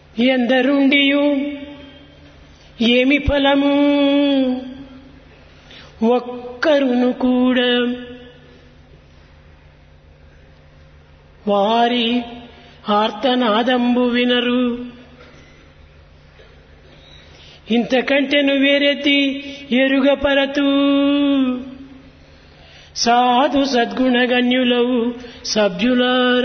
ఎందరుండియు ఏమి ఫలము ఒక్కరును కూడా వారి ఆర్తనాదంబు వినరు. ఇంతకంటెను వేరెత్తి ఎరుగపరతు సాధు సద్గుణగణ్యులవు సభ్యులార.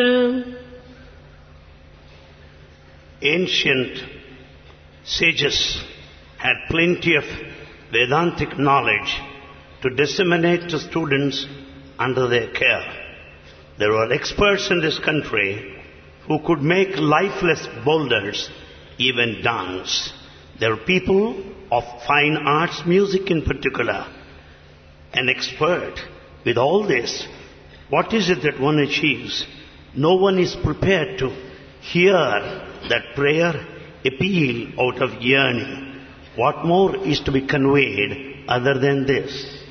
Ancient sages had plenty of Vedantic knowledge to disseminate to students under their care. There were experts in this country who could make lifeless boulders even dance. There were people of fine arts, music in particular. An expert with all this, what is it that one achieves? No one is prepared to hear that prayer appeal out of yearning. What more is to be conveyed other than this?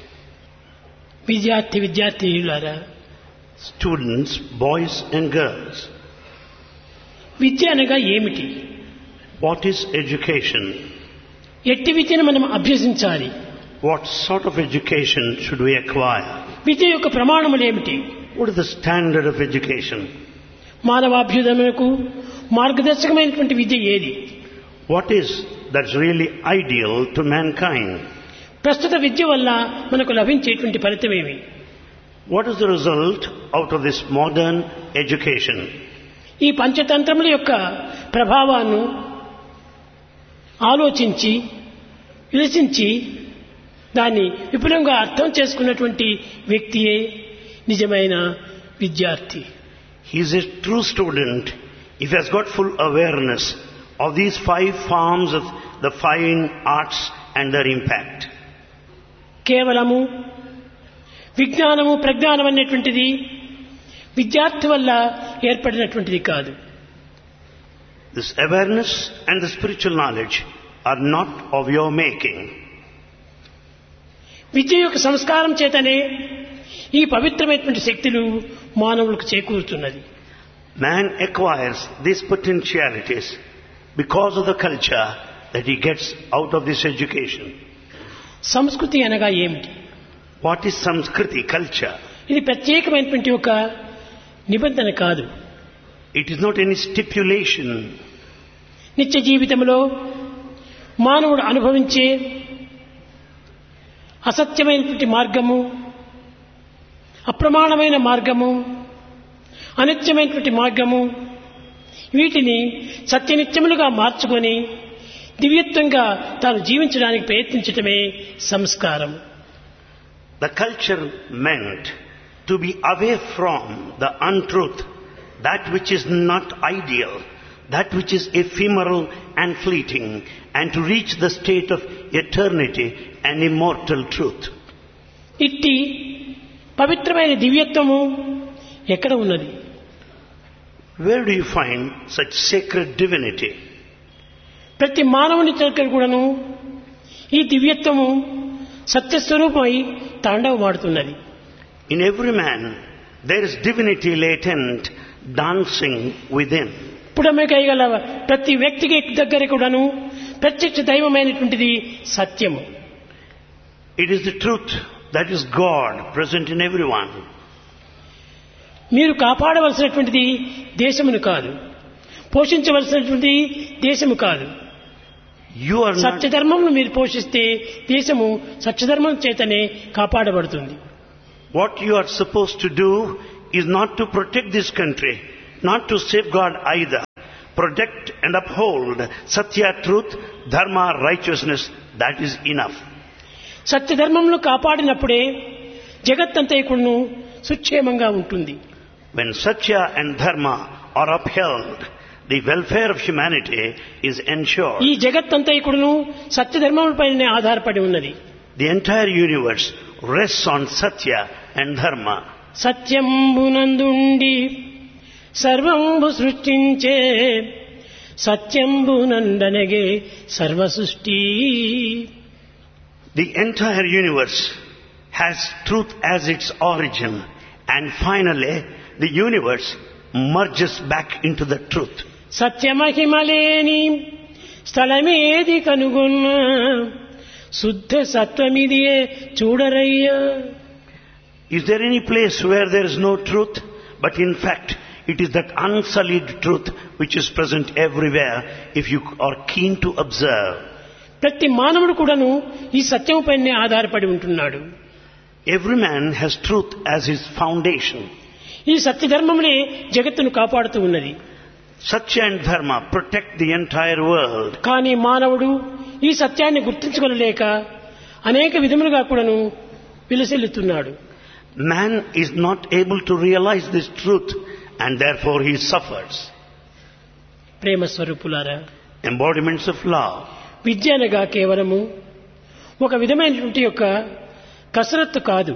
విద్యార్థినులారా, Students, boys and girls, విద్య అనగా ఏమిటి? what is education? ఎట్టి విద్యను మనం అభ్యసించాలి? What sort of education should we acquire? విద్య యొక్క ప్రమాణములు ఏమిటి? What is the standard of education? మానవాభ్యుదయమునకు మార్గదర్శకమైనటువంటి విద్య ఏది? What is that's really ideal to mankind? ప్రస్తుత విద్య వల్ల మనకు లభించేటువంటి ఫలితమేమి? What is the result out of this modern education? ఈ పంచతంత్రముల యొక్క ప్రభావాన్ని ఆలోచించి విలసించి దాన్ని విపులంగా అర్థం చేసుకున్నటువంటి వ్యక్తియే నిజమైన విద్యార్థి. He is a true student if he has got full awareness of these 5 forms of the fine arts and their impact. కేవలము విజ్ఞానము ప్రజ్ఞానం అనేటువంటిది విద్యార్థి వల్ల ఏర్పడినటువంటిది కాదు. This awareness and the spiritual knowledge are not of your making. విద్య యొక్క సంస్కారం చేతనే ఈ పవిత్రమైనటువంటి శక్తులు మానవులకు చేకూరుతున్నది. Man acquires these potentialities because of the culture that he gets out of this education. సంస్కృతి అనగా ఏమిటి? What is Samskriti, culture? ఇది ప్రత్యేకమైనటువంటి ఒక నిబంధన కాదు. It is not any stipulation. నిత్య జీవితంలో మానవుడు అనుభవించే అసత్యమైనటువంటి మార్గము, అప్రమాణమైన మార్గము, అనిత్యమైనటువంటి మార్గము, వీటిని సత్యనిత్యములుగా మార్చుకొని దివ్యత్వంగా తాను జీవించడానికి ప్రయత్నించటమే సంస్కారం. The culture meant to be away from the untruth, that which is not ideal, that which is ephemeral and fleeting, and to reach the state of eternity and immortal truth. ఇట్టి పవిత్రమైన దివ్యత్వము ఎక్కడ ఉన్నది? Where do you find such sacred divinity? ప్రతి మానవుని దగ్గర కూడాను ఈ దివ్యత్వము సత్యస్వరూపమై తాండవమాడుతున్నది. In every man there is divinity latent, dancing within. పుడమికైగల ప్రతి వ్యక్తికి దగ్గర కూడాను ప్రత్యక్ష దైవమైనటువంటిది సత్యము. It is the truth that is God present in everyone. మీరు కాపాడవలసినటువంటిది దేశమును కాదు, పోషించవలసినటువంటిది దేశము కాదు. You are not. సత్యధర్మమును మీరు పోషిస్తే దేశము సత్యధర్మం చేతనే కాపాడబడుతుంది. What you are supposed to do is not to protect this country, not to safeguard either. Protect and uphold Satya, truth, Dharma, righteousness. That is enough. సత్యధర్మమును కాపాడినప్పుడే జగత్తంతైకును సుక్షేమంగా ఉంటుంది. When Satya and Dharma are upheld, the welfare of humanity is ensured. ఈ జగత్తంతైకును సత్యధర్మములపైనే ఆధారపడి ఉన్నది. The entire universe rests on Satya and Dharma. సత్యంబునందుండి సర్వంబు సృష్టించే సత్యంబునందనగే సర్వ సృష్టి. The entire universe has truth as its origin, and finally the universe merges back into the truth. సత్యమహిమలేని స్థలమేది కనుగొన్న శుద్ధ సత్వమిదియే చూడరయ్యా. Is there any place where there is no truth? But in fact, it is that unsullied truth which is present everywhere if you are keen to observe. ప్రతి మానవుడు కూడాను ఈ సత్యం పైనే ఆధారపడి ఉంటున్నాడు. Every man has truth as his foundation. ఈ సత్యధర్మమునే జగత్తును కాపాడుతూ ఉన్నది. Satya and Dharma protect the entire world. కానీ మానవుడు ఈ సత్యాన్ని గుర్తించుకోలేక అనేక విధములుగా కూడాను విలసిల్లుతున్నాడు. Man is not able to realize this truth and therefore he suffers. ప్రేమ స్వరూపులారా, Embodiments of love. విద్య అనగా కేవలము ఒక విధమైనటువంటి యొక్క కసరత్తు కాదు.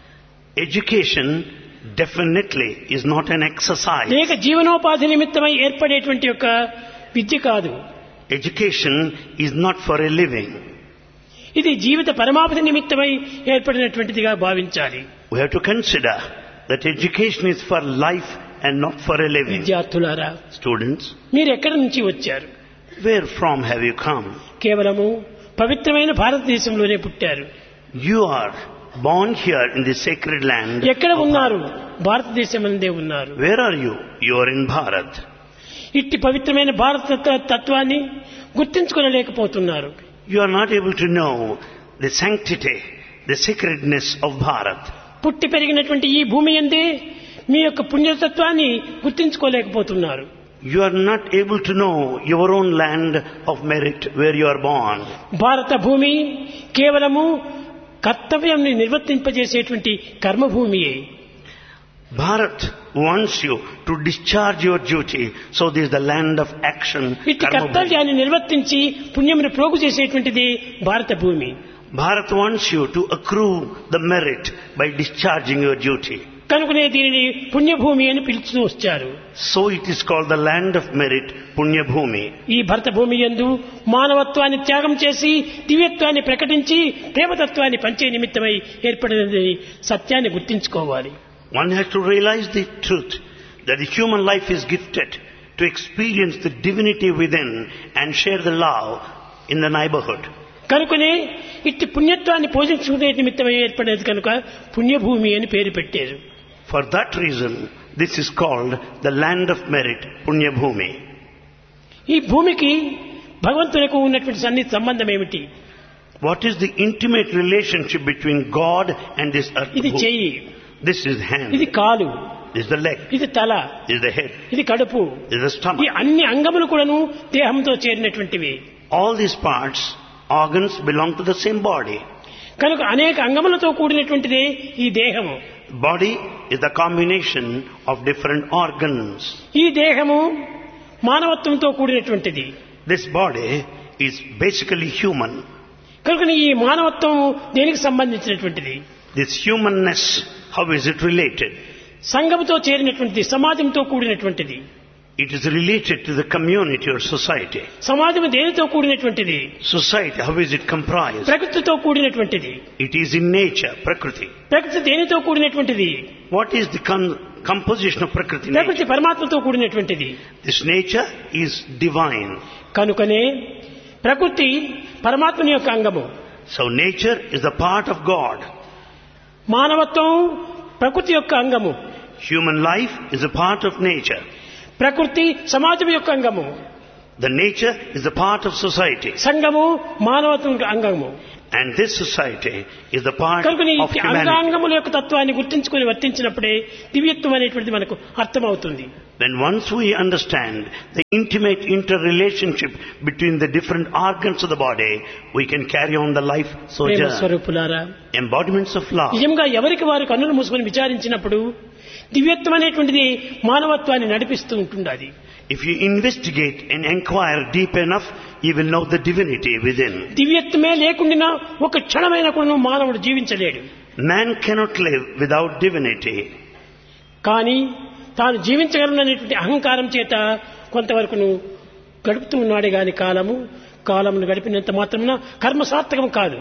Education definitely is not an exercise. లేక జీవనోపాధి నిమిత్తమై ఏర్పడేటువంటి యొక్క విద్య కాదు. Education is not for a living. ఇది జీవిత పరమావధి నిమిత్తమై ఏర్పడినటువంటిదిగా భావించాలి. We have to consider that education is for life and not for a living. విద్యార్థులారా, Students, మీరు ఎక్కడి నుంచి వచ్చారు? where from have you come? కేవలము పవిత్రమైన భారతదేశంలోనే పుట్టారు. You are born here in the sacred land. ఎక్కడ ఉన్నారు? భారతదేశమందే ఉన్నారు. Where are you? You are in Bharat. ఇట్టి పవిత్రమైన భారత తత్వాన్ని గుర్తించుకోలేకపోతున్నారు. You are not able to know the sanctity, the sacredness of Bharat. పుట్టి పెరిగినటువంటి ఈ భూమి యందే మీ యొక్క పుణ్యతత్వాన్ని గుర్తించుకోలేకపోతున్నారు. You are not able to know your own land of merit where you are born. భారత భూమి కేవలము కర్తవ్యాన్ని నిర్వర్తింపజేసేటువంటి కర్మభూమియే. Bharat wants you to discharge your duty, so this is the land of action. ఇట్టి కర్తవ్యాన్ని నిర్వర్తించి పుణ్యమును ప్రోగు చేసేటువంటిది భారత భూమి. Bharat wants you to accrue the merit by discharging your duty. కనుకనే దీనిని పుణ్యభూమి అని పిలుస్తూ వచ్చారు. So it is called the land of merit, Punya Bhumi. ఈ భరత భూమి యందు మానవత్వాన్ని త్యాగం చేసి దివ్యత్వాన్ని ప్రకటించి ప్రేమతత్వాన్ని పంచే నిమిత్తమై ఏర్పడినది సత్యాన్ని గుర్తించుకోవాలి. One has to realize the truth that the human life is gifted to experience the divinity within and share the love in the neighborhood. కనుకనే ఇట్టి పుణ్యత్వాన్ని పోషించుకునే నిమిత్తమై ఏర్పడేది కనుక పుణ్యభూమి అని పేరు పెట్టారు. For that reason, this is called the land of merit, Punya Bhumi. ఈ భూమికి భగవంతునికి ఉన్నటువంటి సన్నిహిత సంబంధం ఏమిటి? What is the intimate relationship between God and this earth? ఇది చెయ్యి, This is hand. ఇది కాలు, This is the leg. ఇది తల, This is the head. ఇది కడుపు. This is the ఈ stomach. అన్ని అంగములు కూడాను దేహంతో చేరినటువంటివి. All these parts, organs belong to the same body. కనుక అనేక అంగములతో కూడినటువంటిదే ఈ దేహము. Body is the combination of different organs. ఈ దేహము మానవత్వంతో కూడినటువంటిది. This body is basically human. కనుక ఈ మానవత్వం దేనికి సంబంధించినటువంటిది? This humanness, how is it related? సంఘముతో చేరినటువంటిది, సమాజంతో కూడినటువంటిది. It is related to the community or society. సమాజం దేనితో కూడినటువంటిది? Society, how is it comprised? ప్రకృతితో కూడినటువంటిది. It is in nature, Prakriti. ప్రకృతి దేనితో కూడినటువంటిది? What is the composition of Prakriti? ప్రకృతి Nature? పరమాత్మతో కూడినటువంటిది. This nature is divine. కనుకనే ప్రకృతి పరమాత్మని యొక్క అంగము. So nature is the part of God. మానవత్వం ప్రకృతి యొక్క అంగము. Human life is a part of nature. ప్రకృతి సమాజం యొక్క అంగము. The nature is a part of society. సంఘము మానవత్వం యొక్క అంగము. And this society is the part కనుక ఈ of humanity. అంగాంగముల యొక్క తత్వాన్ని గుర్తించుకొని వర్తించినప్పుడే దివ్యత్వం అనేటువంటిది మనకు అర్థమవుతుంది. Then once we understand the intimate interrelationship between the different organs of the body, we can carry on the life Prema sojourn. స్వరూపులారా, Embodiments of love. నిజంగా ఎవరికి వారు కన్నులు మూసుకొని విచారించినప్పుడు దివ్యత్వం అనేటువంటిది మానవత్వాన్ని నడిపిస్తూ ఉంటుండాలి. If you investigate and inquire deep enough, you will know the divinity within. దివ్యత్వమే లేకుండా ఒక క్షణమైన కూడా మానవుడు జీవించలేడు. Man cannot live without divinity. కానీ తాను జీవించగలననేటువంటి అహంకారం చేత కొంతవరకును గడుపుతూ ఉన్నాడే గాని కాలమును గడిపినంత మాత్రమున కర్మ సార్థకం కాదు.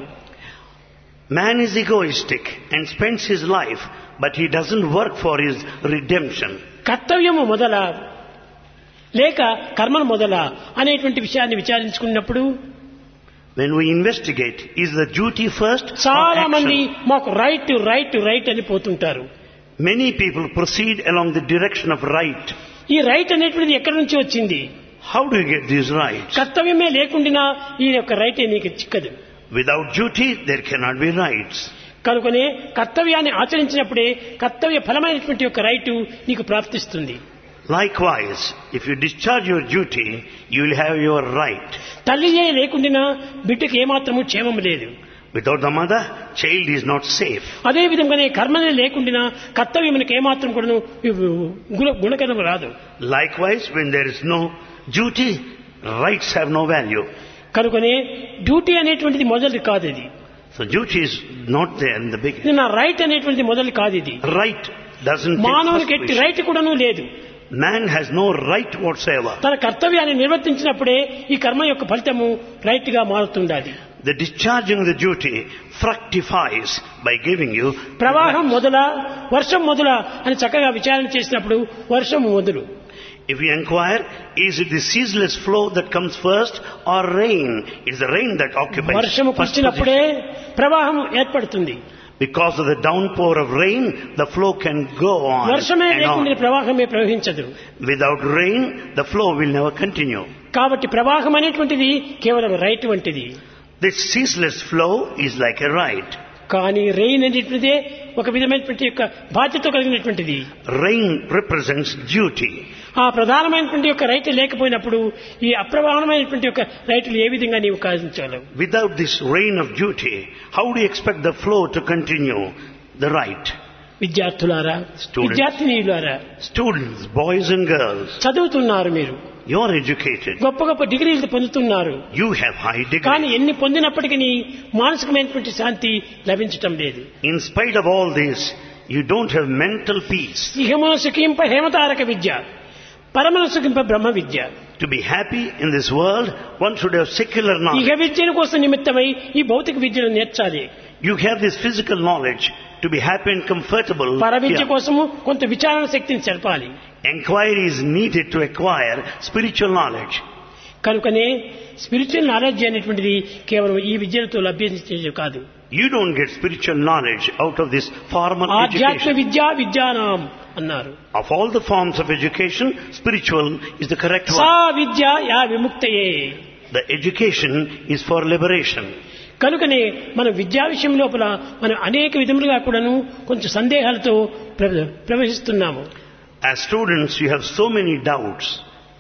Man is egoistic and spends his life, but he doesn't work for his redemption. కర్తవ్యము మొదల లేక కర్మను మొదలా అనేటువంటి విషయాన్ని విచారించుకున్నప్పుడు When we investigate, is the duty first or చాలా మంది action? మాకు రైట్ అని పోతుంటారు. Many people proceed along the direction of right. ఈ రైట్ అనేటువంటిది ఎక్కడి నుంచి వచ్చింది? How do you get these rights? కర్తవ్యమే లేకుండా ఈ యొక్క రైట్ నీకు చిక్కదు. Without duty, there cannot be rights. కనుకనే కర్తవ్యాన్ని ఆచరించినప్పుడే కర్తవ్య ఫలమైనటువంటి యొక్క రైటు నీకు ప్రాప్తిస్తుంది. Likewise, if you discharge your duty, you will have your right. తల్లియే లేకుండా బిడ్డకి ఏమాత్రము క్షేమం లేదు. Without the mother, child is not safe. అదే విధంగానే కర్మనే లేకుండా కర్తవ్యమునికి ఏమాత్రం కూడా గుణకరం రాదు. Likewise, when there is no duty, rights have no value. కనుకనే డ్యూటీ అనేటువంటిది మొదలు కాదు ఇది. So duty is not there in the beginning. ఇది నా రైట్ అనేటువంటిది మొదలు కాదు ఇది. Right doesn't take మానవునికి first ఎట్టి position. రైట్ కూడాను లేదు. Man has no right whatsoever. తన కర్తవ్యాన్ని నిర్వర్తించినప్పుడే ఈ కర్మ యొక్క ఫలితము రైట్ గా మారుతుండాలి. The discharging of the duty fructifies by giving you ప్రవాహం మొదల వర్షం మొదల అని చక్కగా విచారణ చేసినప్పుడు వర్షం మొదలు. If you inquire, is it the ceaseless flow that comes first or rain? It's the rain that occupies వర్షము first కురిచినప్పుడే position. ప్రవాహం ఏర్పడుతుంది. Because of the downpour of rain, the flow can go on వర్షమే and లేకుండా on. ప్రవాహమే ప్రవహించదు. Without rain, the flow will never continue. కాబట్టి ప్రవాహం అనేటువంటిది కేవలం రైట్ వంటిది. This ceaseless flow is like a right. కానీ రెయిన్ అనేటువంటిదే ఒక విధమైనటువంటి యొక్క బాధ్యత కలిగినటువంటిది. Rain represents duty. ఆ ప్రధానమైనటువంటి యొక్క రైట్ లేకపోయినప్పుడు ఈ అప్రధానమైనటువంటి యొక్క రైతులు ఏ విధంగా నీవు సాధించగలవు? Without this rain of duty, how do you expect the flow to continue? The right. విద్యార్థులారా, విద్యార్థినీయులారా, Students, boys and girls, చదువుతున్నారు మీరు, you are educated. గొప్ప గొప్ప డిగ్రీలు పొందుతున్నారు. You have high కానీ degree. ఎన్ని పొందినప్పటికీ మానసికమైనటువంటి శాంతి లభించటం లేదు. In spite of all this, you don't have mental peace. ఇహమున సుఖింప హేమతారక Vidya, పరమన సుఖింప Brahma Vidya. To be happy in this world, one should have secular ఇహ knowledge. విద్యను కోసం నిమిత్తమై ఈ భౌతిక విద్యను నేర్చాలి. You have this physical knowledge to be happy and comfortable. పర విద్య here. కోసము కొంత విచారణ శక్తిని చెరపాలి. Enquiry is needed to acquire spiritual knowledge. కనుకనే స్పిరిచువల్ నాలెడ్జ్ అనేటువంటిది కేవలం ఈ విద్యలతో లభ్యించేది కాదు. You don't get spiritual knowledge out of this formal ఆధ్యాత్మ education. విద్యా విద్యానాం అన్నారు. Of all the forms of education, spiritual is the correct saw one. Vidya yeah విముక్తయే. The education is for liberation. కనుకనే మనం విద్యా విషయం లోపల మనం అనేక విధములుగా కూడాను కొంచెం సందేహాలతో ప్రవహిస్తున్నాము. As students, you have so many doubts.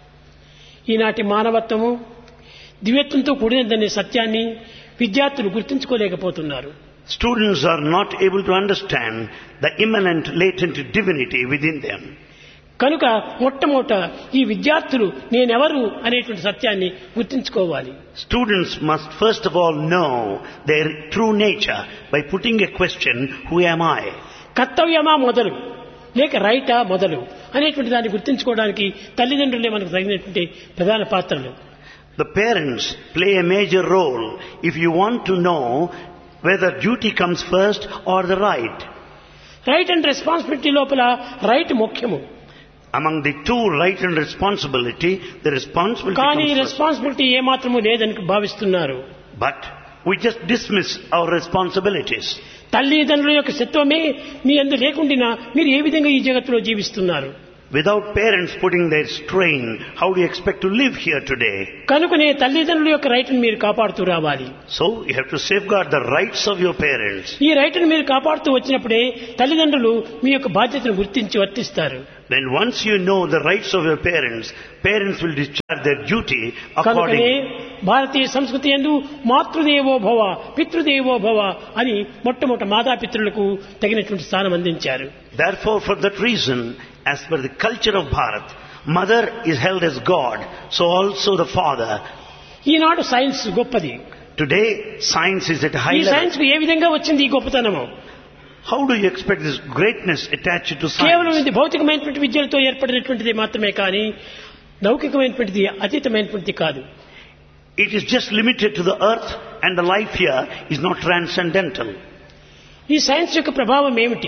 ఈనాటి మానవత్వము దివ్యత్వంతో కూడినదనే సత్యాన్ని విద్యార్థులు గుర్తించుకోలేకపోతున్నారు. Students are not able to understand the immanent, latent divinity within them. కనుక మొట్టమొదట ఈ విద్యార్థులు నేనెవరు అనేటువంటి సత్యాన్ని గుర్తించుకోవాలి. Students must first of all know their true nature by putting a question, who am I? కర్తవ్యమా మొదలు లేక రైటా మొదలు అనేటువంటి దాన్ని గుర్తించుకోవడానికి తల్లిదండ్రులే మనకు తగినటువంటి ప్రధాన పాత్రలు. The parents play a major role if you want to know whether duty comes first or the right. Right and responsibility లోపల రైట్ ముఖ్యము. Among the two, right and responsibility, the responsibility కానీ comes first. రెస్పాన్సిబిలిటీ ఏమాత్రము లేదని భావిస్తున్నారు. But we just dismiss our responsibilities. తల్లిదండ్రుల యొక్క సత్వమే మీ యందు లేకుండా మీరు ఏ విధంగా ఈ జగత్తులో జీవిస్తున్నారు? Without parents putting their strain, how do you expect to live here today? కనుకనే తల్లిదండ్రుల యొక్క రైట్ను మీరు కాపాడుతూ రావాలి. So you have to safeguard the rights of your parents. ఈ రైట్ను మీరు కాపాడుతూ వచ్చినప్పుడే తల్లిదండ్రులు మీ యొక్క బాధ్యతను గుర్తించి వర్తిస్తారు. Then once you know the rights of your parents, parents will discharge their duty కనుకనే accordingly. భారతీయ సంస్కృతి యందు మాతృదేవో భవ పితృదేవో భవ అని మొట్టమొదట మాతాపితృలకు తగినటువంటి స్థానం అందించారు. Therefore, for that reason, as per the culture of Bharat, mother is held as God, so also the father. Eenadu science గొప్పది. Today, science is at a high ఈ level. సైన్స్ కు ఏ విధంగా వచ్చింది ఈ గొప్పతనము? How do you expect this greatness attached to కేవలం science? ఇది భౌతికమైనటువంటి విద్యలతో ఏర్పడినటువంటిది మాత్రమే కానీ లౌకికమైనటువంటిది అతీతమైనటువంటిది కాదు. It is just limited to the earth, and the life here is not transcendental. ఈ సైన్స్ యొక్క ప్రభావం ఏమిటి?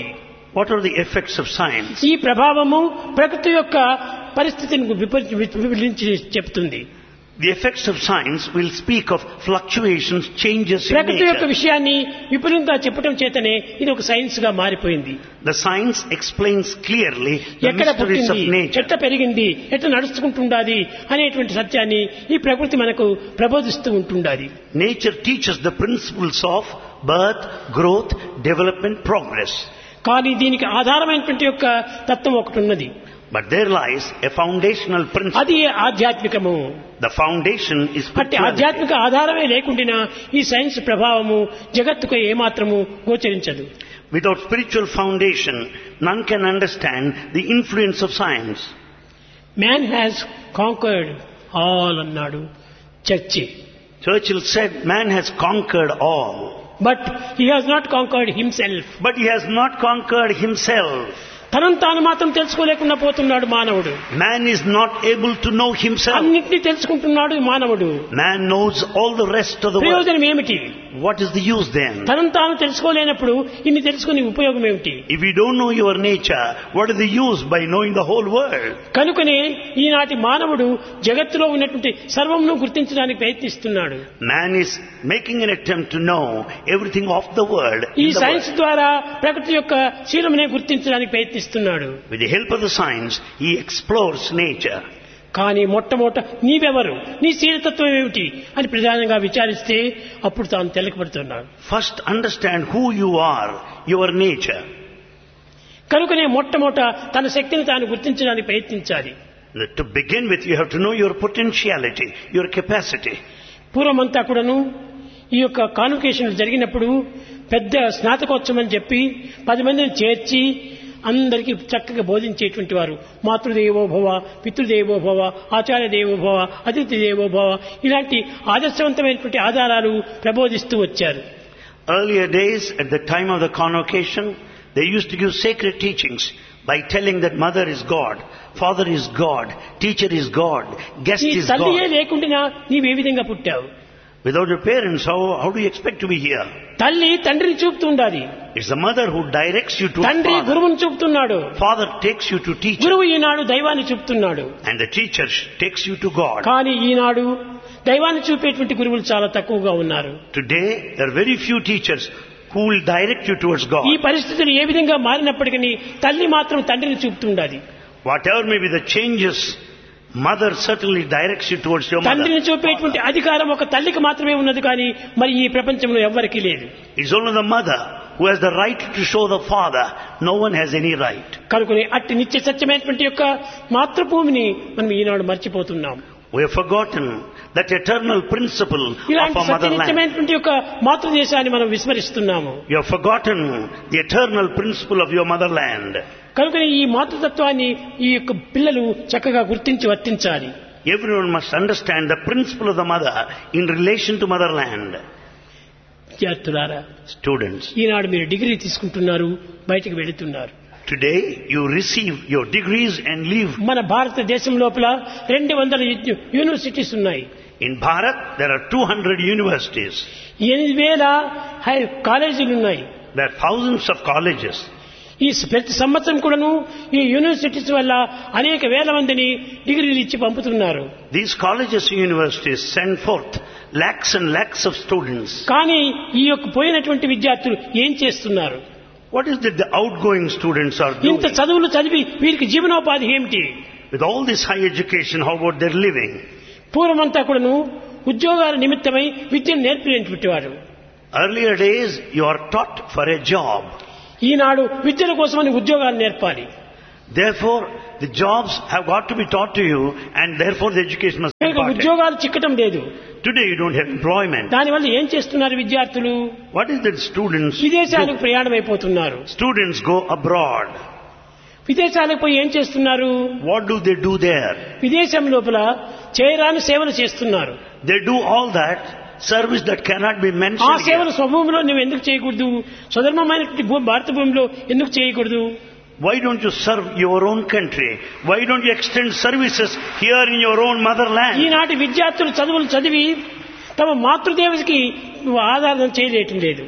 What are the effects of science? ఈ ప్రభావము ప్రకృతి యొక్క పరిస్థితిని వివరించి చెప్తుంది. The effects of science will speak of fluctuations, changes in ప్రకృతి యొక్క nature. విషయాన్ని విపులంగా చెప్పడం చేతనే ఇది ఒక సైన్స్ గా మారిపోయింది. The science explains clearly the ఎక్కడ mysteries of పుట్టింది, nature. ఎట్లా పెరిగింది, ఎట్లా నడుచుకుంటుండాది అనేటువంటి సత్యాన్ని ఈ ప్రకృతి మనకు ప్రబోధిస్తూ ఉంటుండాది. Nature teaches the principles of birth, growth, development, progress. కానీ దీనికి ఆధారమైనటువంటి యొక్క తత్వం ఒకటి ఉన్నది. But there lies a foundational principle. అది ఆధ్యాత్మికము. The foundation is అంటే spirituality. ఆధ్యాత్మిక ఆధారమే లేకుండా ఈ సైన్స్ ప్రభావము జగత్తుకు ఏమాత్రము గోచరించదు. Without spiritual foundation, none can understand the influence of science. Man has conquered all అన్నాడు church. Churchill said, man has conquered all. But he has not conquered himself. But he has not conquered himself. తనను తాను మాత్రం తెలుసుకోలేకుండా పోతున్నాడు మానవుడు. Man is not able to know himself. అన్నింటినీ తెలుసుకుంటున్నాడు మానవుడు. Man knows all the rest of the world. ప్రయోజనం ఏమిటి? What is the use then? తనను తాను తెలుసుకోలేనప్పుడు ఇన్ని తెలుసుకునే ఉపయోగం ఏమిటి? If you don't know your nature, what is the use by knowing the whole world? కనుకనే ఈనాటి మానవుడు జగత్తులో ఉన్నటువంటి సర్వమును గుర్తించడానికి ప్రయత్నిస్తున్నాడు. Man is making an attempt to know everything of the world. ఈ in the సైన్స్ world. ద్వారా ప్రకృతి యొక్క శీలమునే గుర్తించడానికి ప్రయత్నిస్తున్నాడు. With the help of the science, he explores nature. కానీ మొట్టమొదట నీవెవరు, నీ శీలతత్వం ఏమిటి అని ప్రధానంగా విచారిస్తే అప్పుడు తాను తెలకపడుతున్నాడు. First understand who you are, your nature. కనుకనే మొట్టమొదట తన శక్తిని తాను గుర్తించడానికి ప్రయత్నించాలి. To begin with, you have to know your potentiality, your capacity. పూర్వమంతా కూడాను ఈ యొక్క కాన్వకేషన్ జరిగినప్పుడు పెద్ద స్నాతకోత్సవం అని చెప్పి 10 మందిని చేర్చి అందరికీ చక్కగా బోధించేటువంటి వారు. మాతృదేవో భవ, పితృదేవో భవ, ఆచార్య దేవో భవ, అతిథి దేవో భవ, ఇలాంటి ఆదర్శవంతమైనటువంటి ఆధారాలు ప్రబోధిస్తూ వచ్చారు. Earlier days, at the time of the convocation, they used to give sacred teachings by telling that mother is God, father is God, teacher is God, guest నీ is తల్లియే God. లేకుండా నీవే విధంగా పుట్టావు? Without your parents, how do you expect to be here? తల్లి తండ్రిని చూపుతుండాలి. It's the mother who directs you to తండ్రి father. గురువుని చూపుతున్నాడు. Father takes you to teacher. గురువు ఈనాడు దైవాన్ని చూపుతున్నాడు. And the teacher takes you to God. కానీ ఈనాడు దైవాన్ని చూపేటువంటి గురువులు చాలా తక్కువగా ఉన్నారు. Today, there are very few teachers who will direct you towards God. ఈ పరిస్థితులు ఏ విధంగా మారినప్పటికీ తల్లి మాత్రం తండ్రిని చూపుతుండాలి. Whatever may be the changes, mother certainly directs you towards your mother. తండ్రిని చూపేటువంటి అధికారం ఒక తల్లికి మాత్రమే ఉన్నది, కానీ మరి ఈ ప్రపంచంలో ఎవ్వరికీ లేదు. It's only the mother who has the right to show the father. No one has any right. కనుకనే అట్టి నిత్య సత్యమైనటువంటి యొక్క మాతృభూమిని మనం ఈనాడు మర్చిపోతున్నాం. We have forgotten that eternal principle of ఇలాంటి our motherland. సత్యనిత్యమైనటువంటి యొక్క మాతృదేశాన్ని మనం విస్మరిస్తున్నాము. You have forgotten the eternal principle of your motherland. కనుక ఈ మాతృతత్వాన్ని ఈ యొక్క పిల్లలు చక్కగా గుర్తించి వర్తించాలి. Everyone must understand the principle of the mother in relation to motherland. విద్యార్థులారా, Students, ఈనాడు మీరు డిగ్రీ తీసుకుంటున్నారు, బయటకు వెళుతున్నారు. today you receive your degrees and leave. మన భారతదేశం లోపల 200 యూనివర్సిటీస్ ఉన్నాయి. In Bharat, there are 200 universities. 8,000 కాలేజీలు ఉన్నాయి. There are thousands of colleges. ఈ ప్రతి సంవత్సరం కూడాను ఈ యూనివర్సిటీస్ వల్ల అనేక వేల మందిని డిగ్రీలు ఇచ్చి పంపుతున్నారు. These colleges and universities send forth lakhs and lakhs of students. కానీ ఈ యొక్క పోయినటువంటి విద్యార్థులు ఏం చేస్తున్నారు? What is it the outgoing students are doing? ఇంత చదువులు చదివి వీరికి జీవనోపాధి ఏమిటి? With all this high education, how about their living? పూర్వమంతా కూడాను ఉద్యోగాల నిమిత్తమై విద్యను నేర్పినటువంటి వారు. Earlier days, you are taught for a job. ఈనాడు విద్యల కోసమని ఉద్యోగాలు నేర్పాలి. Therefore, the jobs have got to be taught to you, and therefore the education must be imparted. ఉద్యోగాలు చిక్కటం లేదు. Today you don't have employment. దానివల్ల ఏం చేస్తున్నారు విద్యార్థులు? What is that students విదేశాలకు do? ప్రయాణం అయిపోతున్నారు. Students go abroad. విదేశాలకు పోయి ఏం చేస్తున్నారు? What do they do there? విదేశం లోపల చేయరాని సేవలు చేస్తున్నారు. They do all that service that cannot be ఆ mentioned సేవలు here. స్వభూమిలో నువ్వు ఎందుకు చేయకూడదు? స్వధర్మమైనటువంటి భారత భూమిలో ఎందుకు చేయకూడదు? Why don't you serve your own country? Why don't you extend services here in your own motherland? ఈనాటి విద్యార్థులు చదువులు చదివి తమ మాతృదేవతకి ఆరాధన చేయలేటం లేదు.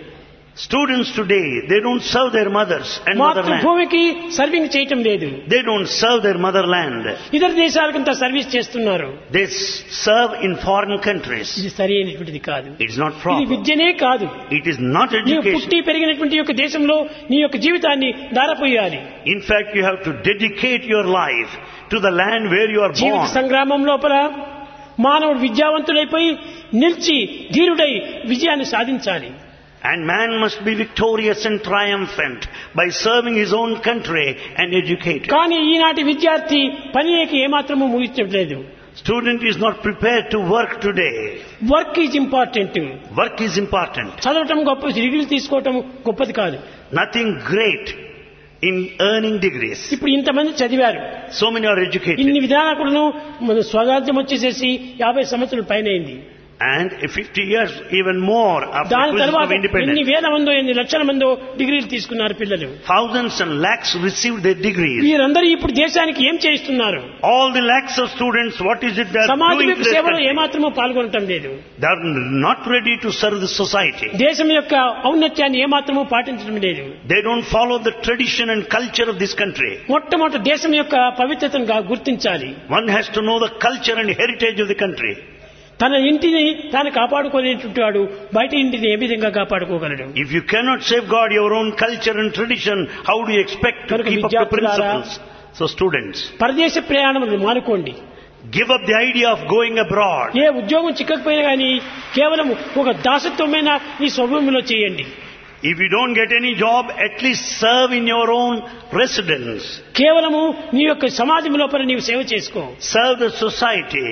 Students today, they don't serve their mothers and motherland. మాతృభూమికి serving చేయటం లేదు. They don't serve their motherland. ఇతర దేశాలకంతా సర్వీస్ చేస్తున్నారు. They serve in foreign countries. ఇది సరైనటువంటిది కాదు. It's not ఇది proper. విద్యనే కాదు. It is not నీవు పుట్టి education. పెరిగినటువంటి యొక్క దేశంలో నీ యొక్క జీవితాన్ని దారపోయాలి. In fact, you have to dedicate your life to the land where you are Jeevitha born. సంగ్రామం లోపల మానవుడు విద్యావంతుడైపోయి నిలిచి ధీరుడై విజయాన్ని సాధించాలి. And man must be victorious and triumphant by serving his own country and educated. కానీ ఈనాటి విద్యార్థి పనికి ఏమాత్రము ముగించట్లేదు. Student is not prepared to work today. Work is important. Work is important. చదవటం గొప్ప, డిగ్రీలు తీసుకోవటం గొప్పది కాదు. Nothing great in earning degrees. ఇప్పుడు ఇంతమంది చదివారు, So many are educated. ఇన్ని విధానాలను మన స్వరాజ్యం వచ్చేసేసి 50 సంవత్సరాల పైన అయింది. And 50 years even more after దాని acquisition తర్వాత of ఎన్ని independence. వేల మందో ఎన్ని లక్షల మందో డిగ్రీలు తీసుకున్నారు పిల్లలు. Thousands and lakhs received their degrees. వీరందరూ ఇప్పుడు దేశానికి ఏం చేస్తున్నారు? All the lakhs of students, what is it they are సమాజం doing యొక్క to their సేవలో country? ఏమాత్రమూ పాల్గొనటం లేదు. They are not ready to serve the society. దేశం యొక్క ఔన్నత్యాన్ని ఏమాత్రమూ పాటించడం లేదు. They don't follow the tradition and culture of this country. మొట్టమొదటి దేశం యొక్క పవిత్రతను గుర్తించాలి. One has to know the culture and heritage of the country. తన ఇంటిని తాను కాపాడుకోలేటువంటి వాడు బయట ఇంటిని ఏ విధంగా కాపాడుకోగలడు? If you cannot safeguard your own culture and tradition, how do you expect to కనుక keep up the విద్యార్థులారా, principles? So students, పరదేశ ప్రయాణములు మానుకోండి. give up the idea of going abroad. ఏ ఉద్యోగం చిక్కకపోయినా కానీ కేవలం ఒక దాసత్వమైన ఈ స్వభూమిలో చేయండి. If you don't get any job, at least serve in your own residence. కేవలము నీ యొక్క సమాజం లోపల నీవు సేవ చేసుకో. Serve the society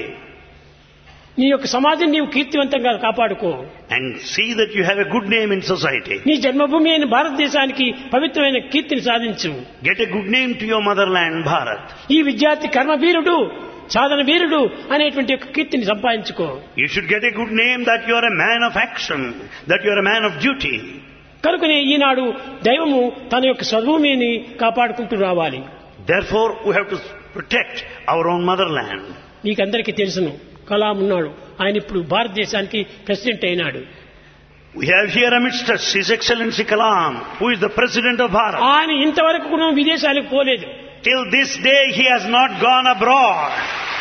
నీ యొక్క సమాజం నీవు కీర్తివంతంగా కాపాడుకో. and see that you have a good name in society. నీ జన్మభూమి అయిన భారతదేశానికి పవిత్రమైన కీర్తిని సాధించు. Get a good name to your motherland, Bharat. ఈ విద్యార్థి కర్మవీరుడు, సాధన వీరుడు అనేటువంటి యొక్క కీర్తిని సంపాదించుకో. You should get a good name that you are a man of action, that you are a man of duty. కనుకనే ఈనాడు దైవము తన యొక్క స్వభూమిని కాపాడుకుంటూ రావాలి. Therefore, we have to protect our own motherland. నీకందరికీ తెలుసును, కలాం ఉన్నాడు, ఆయన ఇప్పుడు భారతదేశానికి ప్రెసిడెంట్ అయినాడు. We have here amidst us His Excellency Kalam, who is the President of Bharat. ఆయన ఇంతవరకు కూడా విదేశాలకు పోలేదు. Till this day, he has not gone abroad.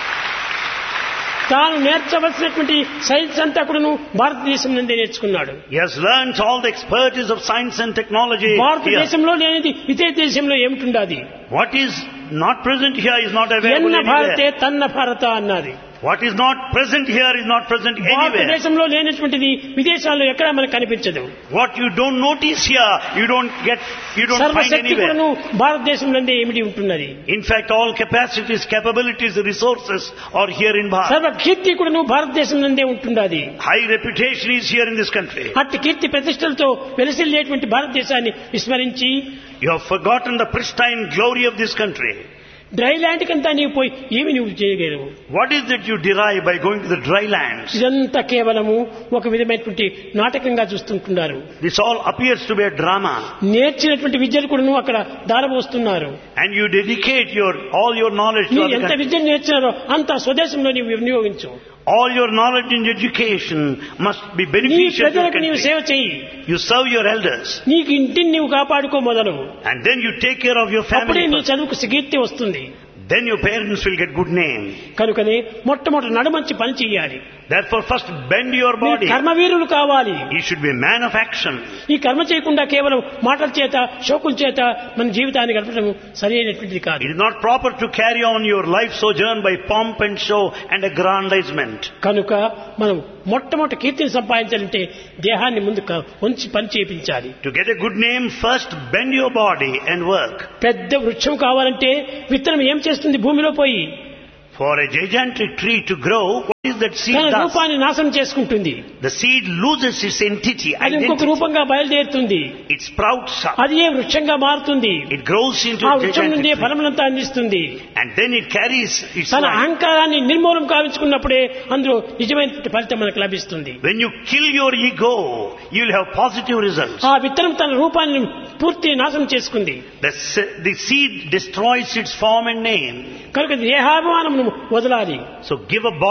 తాను నేర్చవలసినటువంటి సైన్స్ అంతా కూడా భారతదేశం నుండి నేర్చుకున్నాడు. He has learnt all the expertise of science and technology here. భారతదేశంలో లేనిది ఇతర దేశంలో ఏమిటిండాది? What is not present here is not available ఎన్న భారతే anywhere. తన్న భారత అన్నది. What is not present here is not present anywhere. భారతదేశంలో లేనటువంటిది విదేశాల్లో ఎక్కడా మనకు కనిపించదు. What you don't notice here, you don't find సర్వశక్తి anywhere. కూడాను భారతదేశంలోనే ఏమిటి ఉంటున్నది. In fact, all capacities, capabilities, resources are here in Bharat. సర్వ కీర్తి కూడాను భారతదేశంలోనే ఉంటున్నది. High reputation is here in this country. అట్టి కీర్తి ప్రతిష్టలతో వెలసిల్లేటువంటి భారతదేశాన్ని విస్మరించి You have forgotten the pristine glory of this country. Dry land కంతా నీవు పోయి ఏమి నువ్వు చేయగలవు? What is that you derive by going to the dry lands? ఇదంతా కేవలము ఒక విధమైనటువంటి నాటకంగా చూస్తుంటున్నారు. This all appears to be a drama. నేర్చినటువంటి విద్యలు కూడా అక్కడ దారబోస్తున్నారు. And you dedicate all your knowledge to మీరు other ఎంత countries. విద్యను నేర్చినారో అంత స్వదేశంలో నీవు వినియోగించు. All your knowledge and education must be నీ beneficial to your ప్రజలకు నీవు country. సేవ చెయ్యి. You serve your elders. నీకు ఇంటిని నీవు కాపాడుకో మొదలు. And then you take care of your అప్పుడే family నీ first. చదువుకు కీర్తి వస్తుంది. Then your parents will get good name. కనుకనే మొట్టమొదటి నడుమంచి పని చెయ్యాలి. Therefore, first bend your మీరు body. కర్మవీరులు కావాలి. You should be a man of action. ఈ కర్మ చేయకుండా కేవలం మాటల చేత షోకుల చేత మన జీవితాన్ని గడపడం సరైనటువంటిది కాదు. It is not proper to carry on your life sojourn by pomp and show and aggrandizement. కనుక మనం మొట్టమొదటి కీర్తిని సంపాదించాలంటే దేహాన్ని ముందు ఉంచి పని చేయించాలి. To get a good name, first bend your body and work. పెద్ద వృక్షం కావాలంటే విత్తనం ఏం చేస్తుంది? భూమిలో పోయి For a gigantic tree to grow, what is that seed తన does? రూపాన్ని నాశనం చేసుకుంటుంది. The seed loses its entity, అది ఇంకొక identity. రూపంగా బయలుదేరుతుంది. It sprouts up. అది ఏ వృక్షంగా మారుతుంది. It grows into ఆ a వృక్షం gigantic నుండి tree. ఫలములంతా అందిస్తుంది. And then it carries its తన life. అహంకారాన్ని నిర్మూలం కావించుకున్నప్పుడే అందులో నిజమైన ఫలితం మనకు లభిస్తుంది. When you kill your ego, you will have positive results. ఆ విత్తనం తన రూపాన్ని పూర్తి నాశనం చేసుకుంది. The seed destroys its form and name. కనుక దేహాభిమానమును వదలాలి. So give a body attachment.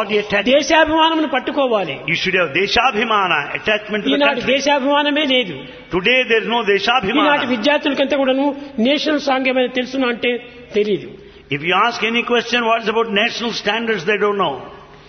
దేశాభిమానమును పట్టుకోవాలి. You should have deshabhimana, attachment to the ఈనాటి country. దేశాభిమానమే లేదు. Today there is no ఈనాటి deshabhimana. విద్యార్థులకంతా కూడాను నేషనల్ సాంగ్ ఏమైనా తెలుసునా అంటే తెలియదు. If you ask any question what's about national standards, they don't know.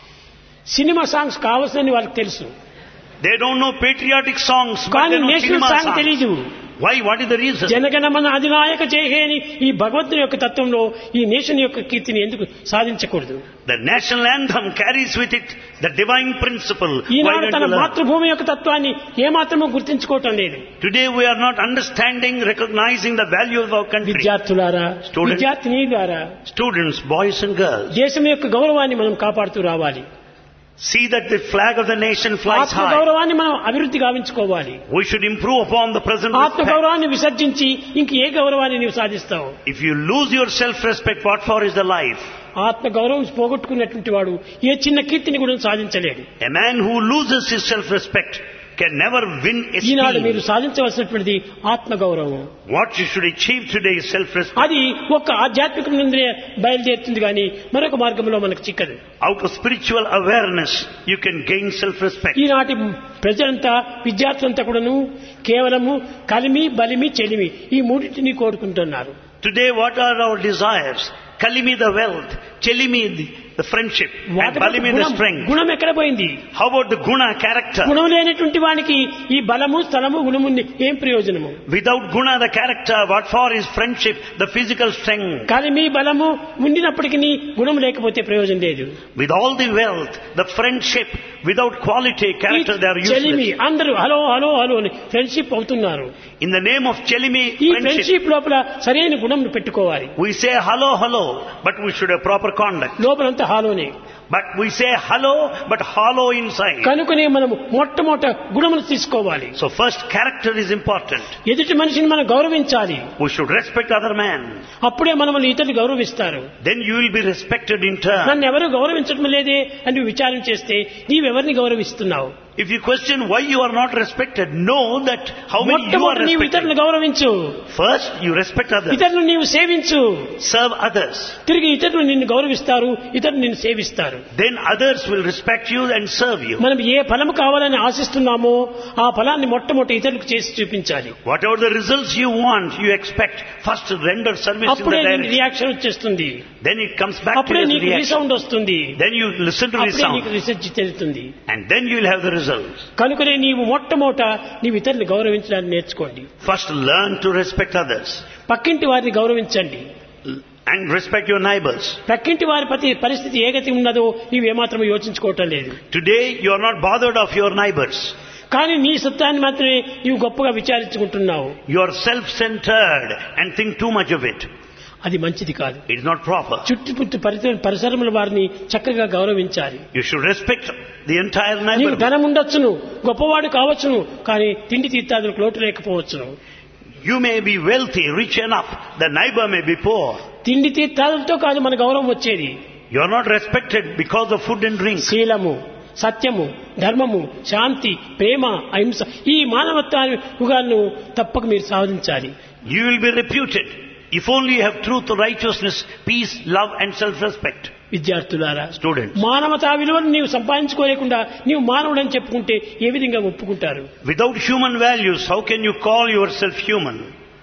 Cinema songs కావాల్సినవి వాళ్ళకి తెలుసు, They don't know patriotic songs, but కానీ they know national cinema song songs. తెలీదు. Why? What is the reason? Jana Gana Mana అధినాయక జయహేని ఈ భగవంతుని యొక్క తత్వంలో ఈ నేషన్ యొక్క కీర్తిని ఎందుకు సాధించకూడదు? The national anthem carries with it the divine principle. Why Eenadu don't తన you learn? మాతృభూమి యొక్క తత్వాన్ని ఏమాత్రమూ గుర్తించుకోవటం లేదు. Today we are not understanding, recognizing the value of our country. విద్యార్థులారా, Students. విద్యార్థినీలారా, Students, boys and girls, దేశం యొక్క గౌరవాన్ని మనం కాపాడుతూ రావాలి. see that the flag of the nation flies ఆత్మ high. గౌరవాన్ని మనం అభివృద్ధి గావించుకోవాలి. We should improve upon the present ఆత్మ respect. గౌరవాన్ని విసర్జించి ఇంక ఏ గౌరవాన్ని నీవు సాధిస్తావు? If you lose your self-respect, what for is the life? ఆత్మ గౌరవం పోగొట్టుకున్నటువంటి వాడు ఏ చిన్న కీర్తిని కూడా సాధించలేడు. A man who loses his self-respect can never win ఈనాడు మీరు esteem. సాధించవలసినటువంటిది ఆత్మ గౌరవం. What you should achieve today is self-respect. అది ఒక ఆధ్యాత్మిక నుండి బయలుదేరుతుంది కానీ మరొక మార్గంలో మనకు చిక్కదు. Out of spiritual awareness, you can gain self-respect. ఈనాటి ప్రజలంతా విద్యార్థులంతా కూడాను కేవలము కలిమి బలిమి చెలిమి ఈ మూడింటిని కోరుకుంటున్నారు. Today, what are our desires? Kalimi the wealth, Chelimi the friendship, and Balimi the strength. గుణం ఎక్కడ పోయింది? How about the guna, character? గుణం లేనటువంటి వానికి ఈ బలము స్థలము గుణము ఏం ప్రయోజనము? Without guna, the character, what for is friendship, the physical strength? కలిమి బలము ఉండినప్పటికీ గుణం లేకపోతే ప్రయోజనం లేదు. With all the wealth, the friendship, without quality, character, they are చెలిమి useless. అందరూ హలో హలో హలో అని ఫ్రెండ్షిప్ అవుతున్నారు. In the name of Chelimi, ఈ friendship, ఫ్రెండ్షిప్ లోపల సరైన గుణం పెట్టుకోవాలి. we say hello, hello, but we should have proper conduct. లోపలంతా హాలోనే. But we say hello, but hollow inside. కనుకనే మనము మొట్టమొదట గుణమును తీసుకోవాలి. So first, character is important. ఎదుటి మనిషిని మనం గౌరవించాలి. We should respect other man. అప్పుడే మనల్ని ఇతరులు గౌరవిస్తారు. Then you will be respected in turn. నన్ను ఎవరు గౌరవించడం లేదే అని నువ్వు విచారం చేస్తే నీవెవరిని గౌరవిస్తున్నావు? If you question why you are not respected, know that how many you are మొట్టమొదటి నీవు ఇతరులను respected. గౌరవించు, First, you respect others. ఇతరులను నీవు సేవించు, Serve others. తిరిగి ఇతరులు నిన్ను గౌరవిస్తారు, ఇతరులు నిన్ను సేవిస్తారు. Then others will respect you and serve you. మనం ఏ ఫలం కావాలని ఆశిస్తున్నామో ఆ ఫలాన్ని మొట్టమొదటి ఇతరులకు చేసి చూపించాలి. Whatever the results you want, you expect, first render service in అప్పుడే the నీకు direction. రియాక్షన్ వచ్చేస్తుంది, Then it comes back to అప్పుడే you as నీకు reaction. రీసౌండ్ వస్తుంది, Then you listen to the అప్పుడే నీకు sound. రీసెర్చ్ తెలుస్తుంది. And then you will have the results. కనుకనే నీవు మొట్టమొదట నీవు ఇతరులను గౌరవించడానికి నేర్చుకోండి. First, learn to respect others. పక్కింటి వారిని గౌరవించండి. And respect your neighbors. పక్కింటి వారి పరిస్థితి ఏ గతి ఉన్నదో నీవు ఏమాత్రం యోచించుకోవటం లేదు. Today, you are not bothered of your neighbors. కానీ నీ సత్యాన్ని మాత్రమే నీవు గొప్పగా విచారించుకుంటున్నావు. You are self-centered and think too much of it. అది మంచిది కాదు. It is not proper. చుట్టుపుట్టు పరిసరముల వారిని చక్కగా గౌరవించాలి. You should respect the entire నీకు neighborhood. ధనం ఉండొచ్చును, గొప్పవాడు కావచ్చును, కానీ తిండి తీర్థాదులకు లోటు లేకపోవచ్చును. You may be wealthy, rich enough. The neighbor may be poor. తిండి తీర్థాలతో కాదు మన గౌరవం వచ్చేది. You are not respected because of food and drink. శీలము, సత్యము, ధర్మము, శాంతి, ప్రేమ, అహింస ఈ మానవత్వాన్ని తప్పక మీరు సాధించాలి. You will be reputed if only you have truth, righteousness, peace, love and self-respect. విద్యార్థులారా, Students, మానవతా విలువను నీవు సంపాదించుకోలేకుండా నీవు మానవుడని చెప్పుకుంటే ఏ విధంగా ఒప్పుకుంటారు? without human values, how can you call yourself human?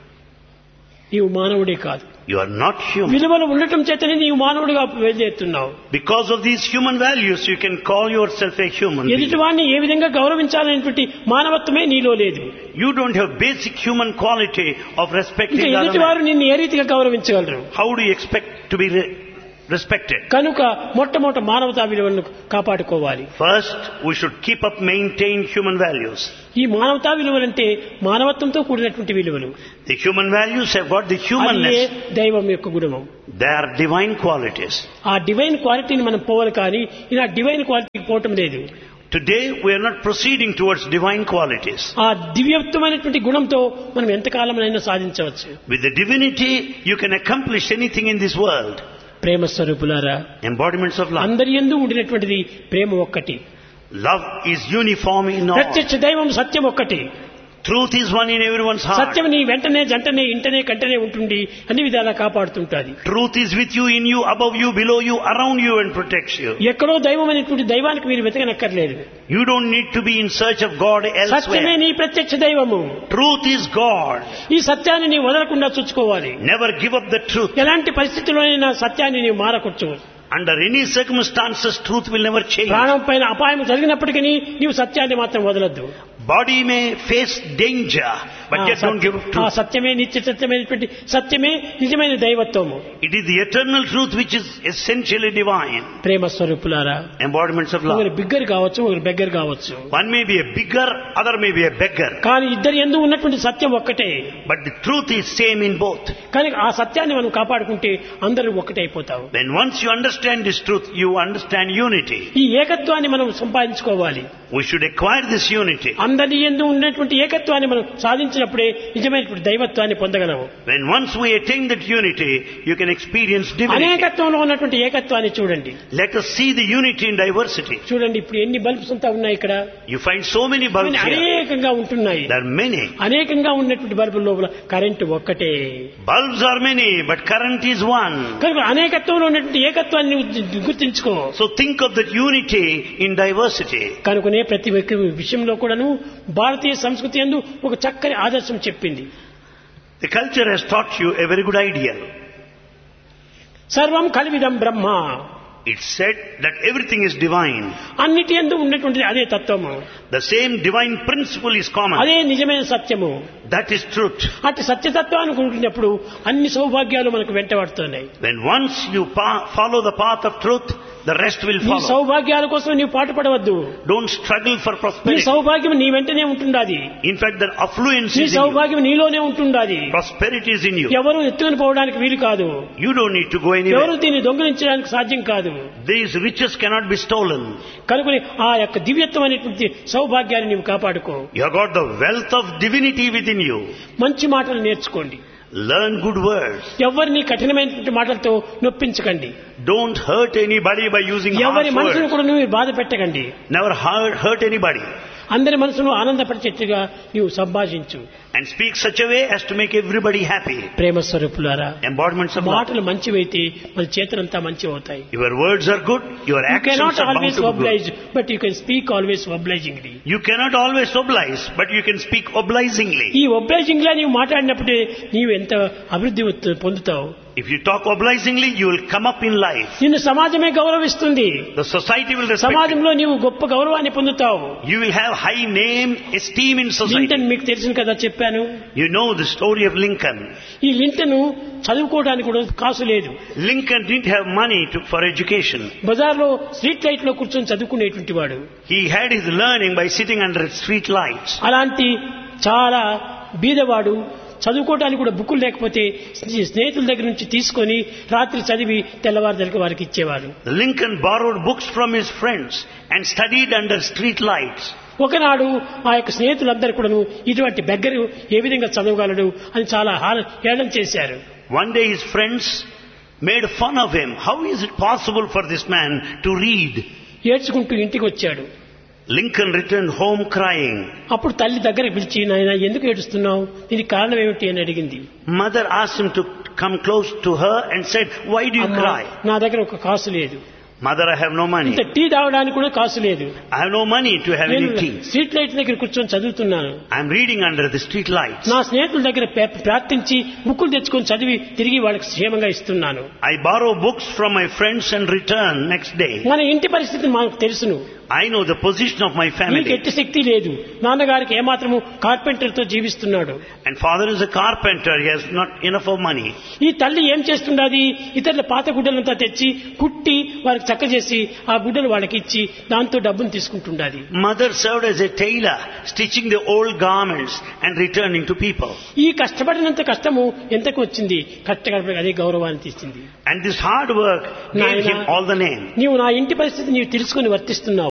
నీవు మానవుడే కాదు. You are not human. విలువలు ఉండటం చేతనే నీవు మానవుడిగా బయలుదేరుతున్నావు. Because of these human values, you can call yourself a human being. ఎదుటివాడిని ఏ విధంగా గౌరవించాలనేటువంటి మానవత్వమే నీలో లేదు. You don't have basic human quality of respecting ఇంకా other ఎదుటివారు man. నిన్ను ఏ రీతిగా గౌరవించగలరు? How do you expect to be respected? కనుక మొట్టమొదట మానవతా విలువలను కాపాడుకోవాలి. First, we should keep up, maintain human values. ఈ మానవతా విలువలంటే మానవత్వంతో కూడినటువంటి విలువలు. The human values have got the అదే humanness. దైవం యొక్క గుణం. They are divine qualities. ఆ డివైన్ క్వాలిటీని మనం పోవాలి, కానీ ఇలా డివైన్ క్వాలిటీకి పోవటం లేదు. Today, we are not proceeding towards divine qualities. ఆ దివ్యత్వమైనటువంటి గుణంతో మనం ఎంతకాలమైనా సాధించవచ్చు. With the divinity, you can accomplish anything in this world. ప్రేమ స్వరూపులారా, Embodiments of love. అందరి యందు ఉండినటువంటిది ప్రేమ ఒక్కటి. Love is uniform in all. ప్రత్యక్ష దైవం సత్యం ఒక్కటి. Truth is one in everyone's heart. సత్యం నీ వెంటనే జంటనే ఇంటనే కంటనే ఉంటుంది, అన్ని విధాలా కాపాడుతుంటాది. Truth is with you, in you, above you, below you, around you and protects you. ఎక్కడో దైవం అనేటువంటి దైవానికి మీరు వెతకనక్కర్లేదు. You don't need to be in search of God సత్యమే elsewhere. నీ ప్రత్యక్ష దైవము. Truth is God. ఈ సత్యాన్ని నీ వదలకుండా చూసుకోవాలి. Never give up the truth. ఎలాంటి పరిస్థితుల్లోనైనా సత్యాన్ని నీవు మారకూర్చు. Under any circumstances, truth will never change. ప్రాణం పైన అపాయం జరిగినప్పటికీ నీవు సత్యాన్ని మాత్రం వదలద్దు. Body may face danger, but yet don't give up ఆ truth. సత్యమే నిత్య సత్యమైనటువంటి సత్యమే నిజమైన దైవత్వము. It is the eternal truth which is essentially divine. ప్రేమ స్వరూపులారా, Embodiments of love. ఒకరు బిగ్గర్ కావచ్చు, ఒకరు బెగ్గర్ కావచ్చు, One may be a bigger, other may be a beggar. కానీ ఇద్దరి యందు ఉన్నటువంటి సత్యం ఒక్కటే. But the truth is same in both. కానీ ఆ సత్యాన్ని మనం కాపాడుకుంటే అందరూ ఒక్కటే అయిపోతావు. When once you understand this truth, you understand unity. ఈ ఏకత్వాన్ని మనం సంపాదించుకోవాలి. We should acquire this unity. అందరి యందు ఉన్నటువంటి ఏకత్వాన్ని మనం సాధించినప్పుడే నిజమైనటువంటి దైవత్వాన్ని పొందగలము. When once we attain that unity, you can experience divinity. అనేకత్వంలో ఉన్నటువంటి ఏకత్వాన్ని చూడండి. Let us see the unity in diversity. చూడండి, ఇప్పుడు ఎన్ని బల్బ్స్ అంతా ఉన్నాయి ఇక్కడ. You find so many bulbs here. అనేకంగా ఉంటున్నాయి. There are many. అనేకంగా ఉన్నటువంటి బల్బుల లోపల కరెంటు ఒక్కటే. Bulbs are many, but current is one. కనుక అనేకత్వంలో ఉన్నటువంటి ఏకత్వాన్ని గుర్తించుకో. So think of that unity in diversity. కనుకనే ప్రతి విషయంలో కూడాను భారతీయ సంస్కృతి యందు ఒక చక్కని ఆదర్శం చెప్పింది. The culture has taught you a very good ideal. సర్వం కల్విదం బ్రహ్మ. It said that everything is divine. అన్నిటి యందు ఉన్నటువంటిది అదే తత్వము. The same divine principle is common. అదే నిజమైన సత్యము. That is truth. అటు సత్యతత్వాన్ని అనుకుంటున్నప్పుడు అన్ని సౌభాగ్యాలు మనకు వెంటబడుతున్నాయి. When once you follow the path of truth, the rest will నీ follow. సౌభాగ్యాల కోసం నీవు పాటుపడవద్దు. Don't struggle for నీ prosperity. సౌభాగ్యం నీ వెంటనే ఉంటుండాది. In fact, the affluence నీ is in you. సౌభాగ్యం నీలోనే ఉంటుండాది. Prosperity is in you. ఎవరు ఎత్తుకుని పోవడానికి వీలు కాదు. You don't need to go ఎవరు anywhere. దీన్ని దొంగిలించడానికి సాధ్యం కాదు. These riches cannot be stolen. కనుక ఆ యొక్క దివ్యత్వం అనేటువంటి సౌభాగ్యాన్ని నీవు కాపాడుకో. You have got the wealth of divinity within you. మంచి మాటలు నేర్చుకోండి. Learn good words. ఎవరిని కఠినమైనటువంటి మాటలతో నొప్పించకండి. Don't hurt anybody by using ఎవరి harsh మనసును words. కూడా నువ్వు బాధ పెట్టకండి. Never hurt anybody. అందరి మనసును ఆనందపరిచేట్టుగా నీవు సంభాషించు. And speak such a way as to make everybody happy. ప్రేమ స్వరూపులారా, Embodiments of love. మాటలు మంచివైతే మన చేతులంతా మంచి అవుతాయి. Your words are good. Your You actions cannot are bound always to be good. oblige, but you can speak always obligingly. You cannot always oblige, but you can speak obligingly. ఈ obligingly నీవు మాట్లాడినప్పుడే నీవు ఎంత అభివృద్ధి పొందుతావు. If you talk obligingly, you will come up in life. నిన్ను సమాజమే గౌరవిస్తుంది. The society will respect you. సమాజంలో నీవు గొప్ప గౌరవాన్ని పొందుతావు. You will have high name, esteem in society. Linton మీకు తెలుసు కదా, చెప్పాను. You know the story of Lincoln. ఈ లింటన్ చదువుకోవడానికి కూడా కాసు లేదు. Lincoln didn't have money for education. బజార్లో స్ట్రీట్ లైట్ లో కూర్చొని చదువుకునేటువంటి వాడు. He had his learning by sitting under street lights. అలాంటి చాలా బీదవాడు చదువుకోవడానికి కూడా బుక్కులు లేకపోతే స్నేహితుల దగ్గర నుంచి తీసుకొని రాత్రి చదివి తెల్లవారుజామున వారికి ఇచ్చేవాడు. Lincoln borrowed books from his friends and studied under street lights. ఒకనాడు ఆ యొక్క స్నేహితులందరూ కూడాను ఇటువంటి బెగ్గరు ఏ విధంగా చదవగలడు అని చాలా హేళన చేశారు. One day his friends made fun of him. How is it possible for this man to read? ఏడ్చుకుంటూ ఇంటికి వచ్చాడు. Lincoln returned home crying. అప్పుడు తల్లి దగ్గర పిలిచి, నాయనా ఎందుకు ఏడుస్తున్నావు, దీనికి కారణం ఏమిటి అని అడిగింది. Mother asked him to come close to her and said, why do you అమ్మా, cry? నా దగ్గర ఒక కాసు లేదు. Mother, I have no money. ఇంత టీ తాగడానికి కూడా కాసు లేదు. I have no money to have any tea. Street light దగ్గర కూర్చొని చదువుతున్నాను. I am reading under the street lights. నా స్నేహితుల దగ్గర ప్రార్థించి బుక్కులు తెచ్చుకొని చదివి తిరిగి వాళ్ళకి క్షేమంగా ఇస్తున్నాను. I borrow books from my friends and return next day. మన ఇంటి పరిస్థితి మనకు తెలుసును. I know the position of my నీకు family. ఎట్టి శక్తి లేదు. నాన్నగారికి ఏమాత్రము కార్పెంటర్ తో జీవిస్తున్నాడు. And father is a carpenter. He has not enough of money. ఈ తల్లి ఏం చేస్తున్నది, ఇతరుల పాత గుడ్డలంతా తెచ్చి కుట్టి వారికి చక్క చేసి ఆ గుడ్డలు వాళ్ళకి ఇచ్చి దాంతో డబ్బును తీసుకుంటున్నది. Mother served as a tailor, stitching the old garments and returning to people. ఈ కష్టపడినంత కష్టము ఎంతకు వచ్చింది, కష్టపడి అదే గౌరవాన్ని తీసింది. And this hard work gave him all the name. నీవు నా ఇంటి పరిస్థితి నీవు తెలుసుకుని వర్తిస్తున్నావు.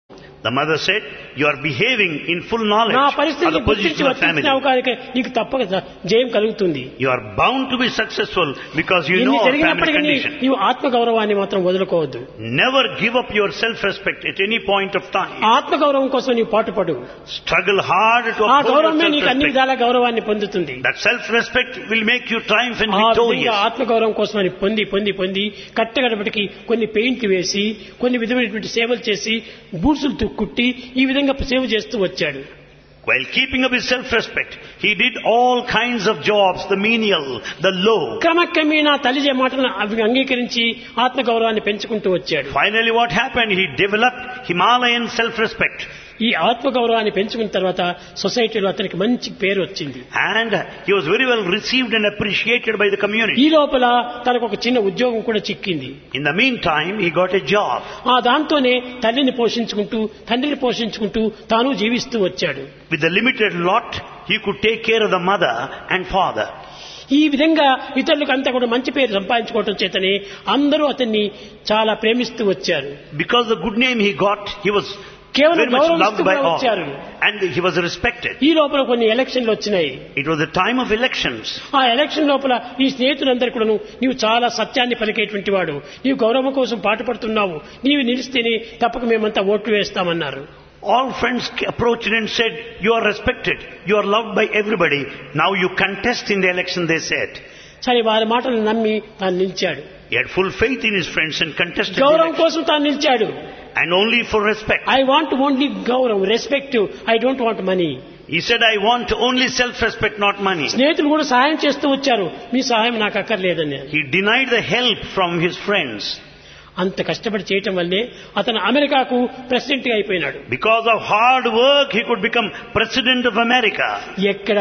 The mother said, you are behaving in full knowledge నా of పరిస్థితిని the position గుర్తించి of family. వర్తించినావు కనుక నీకు తప్పక జయం కలుగుతుంది. You are bound to be successful because you ఇన్ని know our family జరిగినప్పటికీ condition. నీవు ఆత్మగౌరవాన్ని మాత్రం వదులుకోవద్దు. Never give up your self-respect at any point of time. ఆత్మగౌరవం కోసం నీవు పాటుపడు. Struggle hard to ఆ uphold your గౌరవమే నీకు అన్ని self-respect. విధాల గౌరవాన్ని పొందుతుంది. That self-respect will make you triumph and ఆ విధంగా victorious. ఆత్మగౌరవం కోసం అని పొంది కట్టగడపటికి కొన్ని పెయింట్లు వేసి కొన్ని విధమైనటువంటి సేవలు చేసి బూట్సులు కుట్టి ఈ విధంగా సేవ చేస్తూ వచ్చాడు. While keeping up his self-respect, he did all kinds of jobs, the menial, the low. క్రమక్రమేణా తల్లి మాటలను అంగీకరించి ఆత్మగౌరవాన్ని పెంచుకుంటూ వచ్చాడు. Finally what happened? He developed Himalayan self-respect. ఈ ఆత్మగౌరవాన్ని పెంచుకున్న తర్వాత సొసైటీలో అతనికి మంచి పేరు వచ్చింది. And he was very well received and appreciated by the community. ఈ లోపల తనకు ఒక చిన్న ఉద్యోగం కూడా చిక్కింది. In the meantime, he got a job. ఆ దాంతోనే తల్లిని పోషించుకుంటూ తండ్రిని పోషించుకుంటూ తాను జీవిస్తూ వచ్చాడు. With the limited lot, he could take care of the mother and father. ఈ విధంగా ఇతరులకు అంతా కూడా మంచి పేరు సంపాదించుకోవటం చేతనే అందరూ అతన్ని చాలా ప్రేమిస్తూ వచ్చారు. Because the good name he got, he was కేవలం very much loved గౌరవిస్తూ by all. వచ్చారు. And he was respected. ఈ లోపల కొన్ని ఎలక్షన్లు వచ్చినాయి. It was the time of elections. ఆ ఎలక్షన్ లోపల ఈ స్నేహితులందరూ కూడా నీవు చాలా సత్యాన్ని పలికేటువంటి వాడు, నీవు గౌరవం కోసం పాటుపడుతున్నావు, నీవు నిలిస్తేనే తప్పక మేమంతా ఓట్లు వేస్తామన్నారు. All friends approached and said, you are respected, you are loved by everybody, now you contest in the election, they said. సరే వారి మాటలు నమ్మి తాను నిలిచాడు. He had full faith in his friends and contested the గౌరవం election. కోసం తాను నిలిచాడు. And only for respect. I want only గౌరవం, respect, I don't want money. He said, I want only self-respect, not money. స్నేహితులు కూడా సహాయం చేస్తూ వచ్చారు, మీ సహాయం నాకు అక్కర్లేదని. He denied the help from his friends. అంత కష్టపడి చేయటం వల్లే అతను అమెరికాకు ప్రెసిడెంట్ గా అయిపోయినాడు. Because of hard work, he could become president of America. ఎక్కడ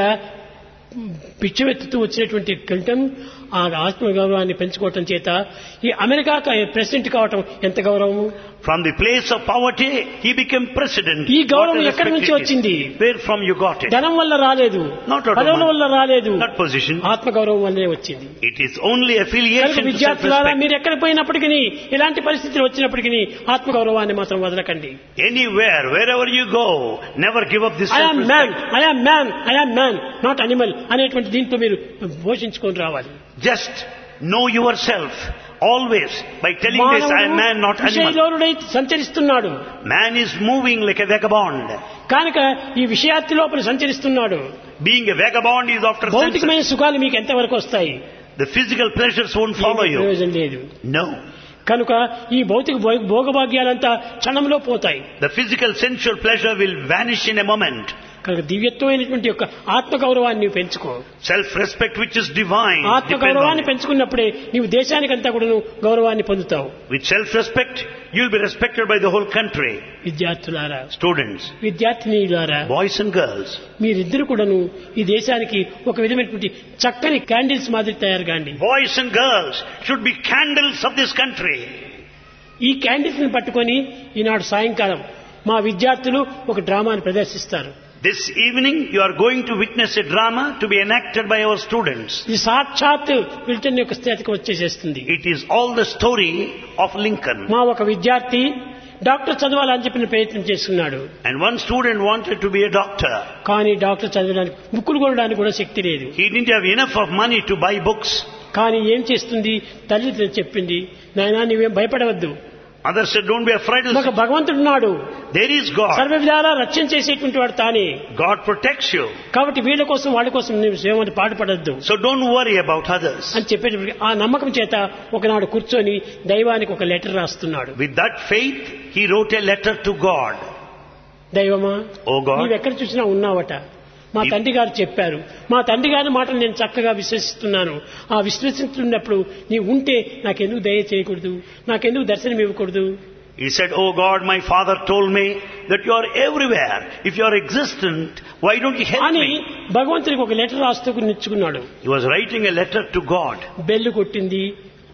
పిచ్చివెత్తుతూ వచ్చినటువంటి క్లింటన్ ఆ ఆత్మగౌరవాన్ని పెంచుకోవటం చేత ఈ అమెరికా ప్రెసిడెంట్ కావటం ఎంత గౌరవము. From the place of poverty, he became president. ఈ గౌరవం What a ఎక్కడి నుంచి respect it వచ్చింది? is. Where from you got it? ధనం వల్ల రాలేదు, Not out of పదవుల money. వల్ల రాలేదు, Not position. ఆత్మగౌరవం వల్లనే వచ్చింది. It is only affiliation to విద్యార్థులారా self-respect. మీరు ఎక్కడ పోయినప్పటికీ ఎలాంటి పరిస్థితులు వచ్చినప్పటికీ ఆత్మగౌరవాన్ని మాత్రం వదలకండి. Anywhere, wherever you go, never give up this I'm man, self-respect. I'm man, I'm man, not animal అనేటువంటి దీంట్లో మీరు పోషించుకొని రావాలి. Just know yourself always by telling this, I am man, not animal. విషయలోనుడై సంచరిస్తున్నాడు Man is moving like a vagabond. కనుక ఈ విషయార్థి లోపల సంచరిస్తున్నాడు. Being a vagabond is after senses. భౌతికమైన సుఖాలు మీకు ఎంతవరకు వస్తాయి? The physical pleasures won't follow you. ప్రయోజనం లేదు. No. కనుక ఈ భౌతిక భోగభాగ్యాలంతా క్షణంలో పోతాయి. The physical sensual pleasure will vanish in a moment. కనుక దివ్యత్వమైనటువంటి యొక్క ఆత్మగౌరవాన్ని నీవు పెంచుకో. Self-respect which is divine. ఆత్మగౌరవాన్ని పెంచుకున్నప్పుడే నీవు దేశానికంతా కూడా గౌరవాన్ని పొందుతావు. With self-respect, you will be respected by the whole country. విద్యార్థులారా, Students, విద్యార్థినీలారా, boys and girls, మీరిద్దరు కూడాను ఈ దేశానికి ఒక విధమైనటువంటి చక్కని క్యాండిల్స్ మాదిరి తయారు కాండి. boys and girls should be candles of this country. ఈ క్యాండిల్స్ ని పట్టుకొని ఈనాడు సాయంకాలం మా విద్యార్థులు ఒక డ్రామాను ప్రదర్శిస్తారు. This evening you are going to witness a drama to be enacted by our students. ఇది సాక్షాత్ విల్టన్ యొక్క స్థితికి వచ్చేసేస్తుంది. It is all the story of Lincoln. మా ఒక విద్యార్థి డాక్టర్ చదవాలని చెప్పిన ప్రయత్నం చేస్తున్నాడు. And one student wanted to be a doctor. కానీ డాక్టర్ చదవడానికి బుక్కులు కొనడానికి కూడా శక్తి లేదు. He didn't have enough of money to buy books. కానీ ఏం చేస్తుంది? తల్లి చెప్పింది, నాయనా నీవేం భయపడవద్దు, Mother said, don't be afraid. ఒక భగవంతుడున్నాడు, There is God. సర్వ విధాలా రక్షణ చేసేటువంటి వాడు తానే. God protects you. కాబట్టి వీళ్ళ కోసం వాళ్ళ కోసం నీవు ఏమని పాటుపడద్దు So don't worry about others. అని చెప్పేటప్పటికి ఆ నమ్మకం చేత ఒకనాడు కూర్చొని దైవానికి ఒక లెటర్ రాస్తున్నాడు. With that faith, he wrote a letter to God. దైవమా, Oh God. నీవెక్కడ చూసినా ఉన్నావట. మా తండ్రి గారు చెప్పారు, మా తండ్రి గారి మాటలు నేను చక్కగా విశ్వసిస్తున్నాను. ఆ విశ్వసిస్తున్నప్పుడు నీవు ఉంటే నాకెందుకు దయ చేయకూడదు, నాకెందుకు దర్శనం ఇవ్వకూడదు? He said, oh God, my father told me that you are everywhere. If you are existent, why don't you help అని me? భగవంతుడికి ఒక లెటర్ రాస్తూ నిచ్చుకున్నాడు. He was writing a letter to God. Bell కొట్టింది,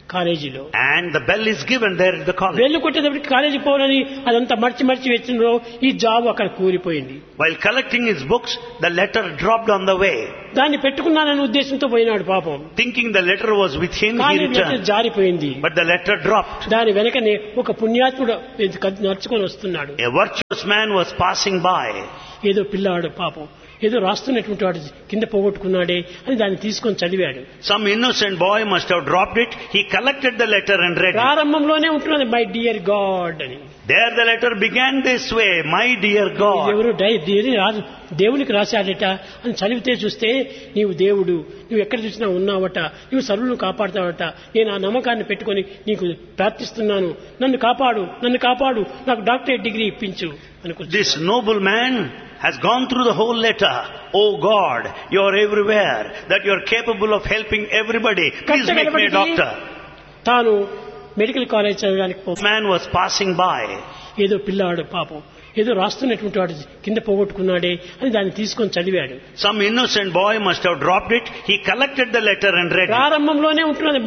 కాలేజీలో. And the bell is given there at the college. Bell కొట్టేటప్పటికి college పోవాలని అదంతా మర్చి వచ్చిందో ఈ జాబ్ అక్కడ కూలిపోయింది. While collecting his books, the letter dropped on the way. దాన్ని పెట్టుకున్నాననే ఉద్దేశంతో పోయినాడు పాపం. Thinking the letter was with him, he కానీ returned. జారిపోయింది. But the letter dropped. దాని వెనకనే ఒక పుణ్యాత్ముడు నడుచుకొని వస్తున్నాడు. A virtuous man was passing by. ఏదో పిల్లాడు పాపం ఏదో రాస్తున్నటువంటి వాడు కింద పోగొట్టుకున్నాడే అని దాన్ని తీసుకొని చదివాడు. Some innocent boy must have dropped it. He collected the letter and read it. ప్రారంభంలోనే ఉంటున్నది మై డియర్ గాడ్ అని. There the letter began this way, my dear God. ఎవరు దేవునికి రాశాడట అని చదివితే చూస్తే నీవు దేవుడు, నువ్వు ఎక్కడ చూసినా ఉన్నావట, నువ్వు సర్వులను కాపాడుతావట, నేను ఆ నమ్మకాన్ని పెట్టుకొని నీకు ప్రార్థిస్తున్నాను, నన్ను కాపాడు, నాకు డాక్టరేట్ డిగ్రీ ఇప్పించు అనుకుంటున్నాను. This noble man has gone through the whole letter. Oh God, you are everywhere, that you are capable of helping everybody. Please make me a doctor. తాను మెడికల్ కాలేజ్ చదవడానికి Man was passing by. ఏదో పిల్లాడు పాపం ఏదో రాస్తున్నటువంటి వాడు కింద పోగొట్టుకున్నాడే అని దాన్ని తీసుకొని చదివాడు. Some innocent boy must have dropped it. He collected the letter and read it. ప్రారంభంలోనే ఉంటున్నది